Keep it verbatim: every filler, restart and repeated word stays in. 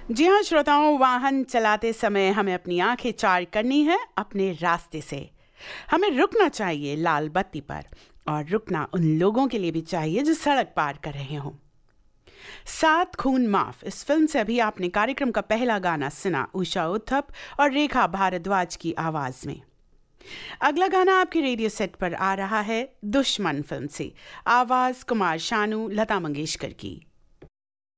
जी हाँ श्रोताओं, वाहन चलाते समय हमें अपनी आंखें चार करनी है अपने रास्ते से। हमें रुकना चाहिए लाल बत्ती पर, और रुकना उन लोगों के लिए भी चाहिए जो सड़क पार कर रहे हों। सात खून माफ इस फिल्म से अभी आपने कार्यक्रम का पहला गाना सुना, उषा उत्थप और रेखा भारद्वाज की आवाज में। अगला गाना आपके रेडियो सेट पर आ रहा है दुश्मन फिल्म से, आवाज कुमार शानू, लता मंगेशकर की।